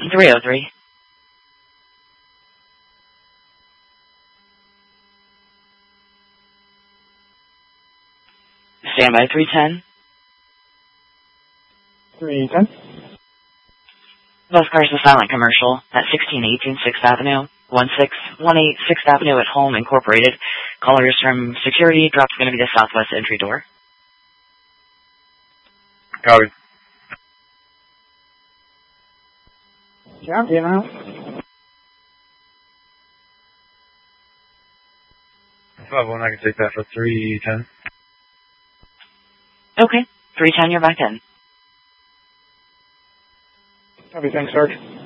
303. Stand by 310. 310. Bus cars is silent commercial at 1618 6th Avenue, 1618 6th Avenue at Home Incorporated. Callers from security, drop's going to be the southwest entry door. Copy. Copy now. 5-1, I can take that for 310. Okay, 310, you're back in. Copy, thanks, Sarge.